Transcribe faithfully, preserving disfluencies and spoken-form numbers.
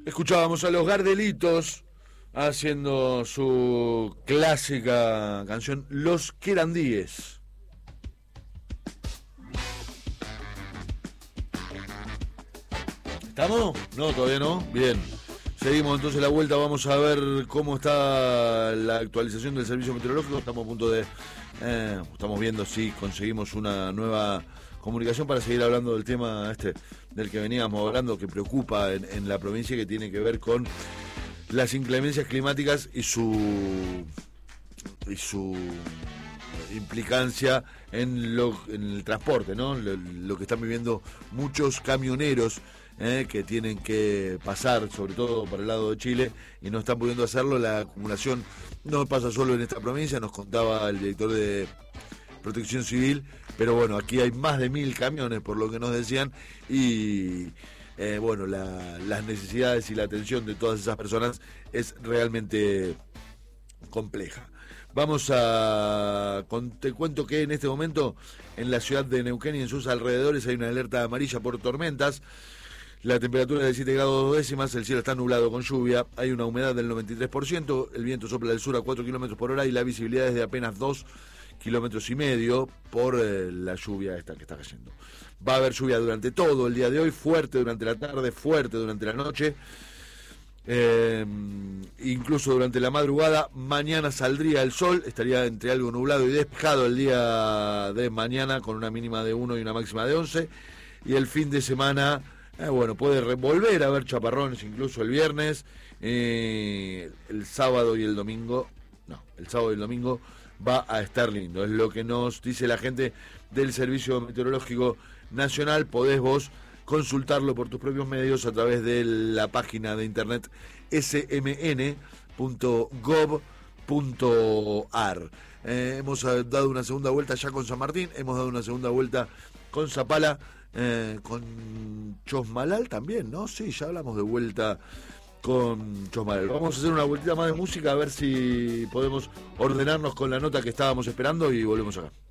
Escuchábamos a los Gardelitos haciendo su clásica canción Los Querandíes. ¿Estamos? No, todavía no. Bien. Seguimos entonces la vuelta, vamos a ver cómo está la actualización del servicio meteorológico. Estamos a punto de... Eh, estamos viendo si conseguimos una nueva comunicación para seguir hablando del tema este del que veníamos hablando, que preocupa en, en la provincia, que tiene que ver con las inclemencias climáticas y su y su implicancia en lo en el transporte, ¿no? Lo, lo que están viviendo muchos camioneros eh, que tienen que pasar, sobre todo para el lado de Chile, y no están pudiendo hacerlo. La acumulación no pasa solo en esta provincia, nos contaba el director de Protección Civil, pero bueno, aquí hay más de mil camiones, por lo que nos decían, y eh, bueno, la, las necesidades y la atención de todas esas personas es realmente compleja. Vamos a... Con, te cuento que en este momento en la ciudad de Neuquén y en sus alrededores hay una alerta amarilla por tormentas. La temperatura es de siete grados dos décimas, el cielo está nublado con lluvia, hay una humedad del noventa y tres por ciento, el viento sopla del sur a cuatro kilómetros por hora y la visibilidad es de apenas dos kilómetros y medio por eh, la lluvia esta que está cayendo. Va a haber lluvia durante todo el día de hoy, fuerte durante la tarde, fuerte durante la noche, eh, incluso durante la madrugada. Mañana saldría el sol, estaría entre algo nublado y despejado el día de mañana, con una mínima de uno y una máxima de once, y el fin de semana, eh, bueno, puede volver a haber chaparrones incluso el viernes, eh, el sábado y el domingo, no, el sábado y el domingo va a estar lindo, es lo que nos dice la gente del Servicio Meteorológico Nacional. Podés vos consultarlo por tus propios medios a través de la página de internet ese eme ene punto gov punto ar. Eh, hemos dado una segunda vuelta ya con San Martín, hemos dado una segunda vuelta con Zapala, eh, con Chosmalal también, ¿no? Sí, ya hablamos de vuelta con Chosmalal. Vamos a hacer una vueltita más de música a ver si podemos ordenarnos con la nota que estábamos esperando y volvemos acá.